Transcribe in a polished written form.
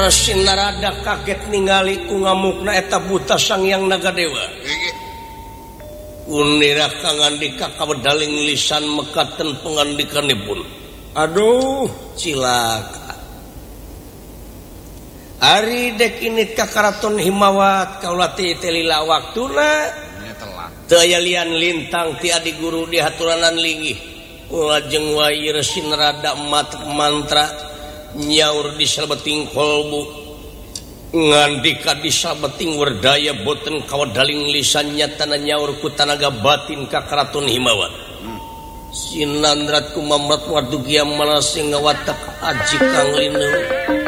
Narada kaget ningali ku ngamukna eta buta sang yang naga dewa. Unira kangandika kawedaling lisan mekaten pangandikanipun. Aduh, cilaka. Ari dek init ka Karaton Himawat kaula teh lila waktuna. Teu aya lian lintang ti adi guru di haturanan linggih. Lajeng wae Resi Narada mantra nyaur di sabeting kolbu ngandika di sabeting werdaya boten kawedaling lisan nyatana nyaur ku tanaga batin ka Karaton Himawat. Sinandrat ku mamrat wadugia malasing ngawatak aji kang linu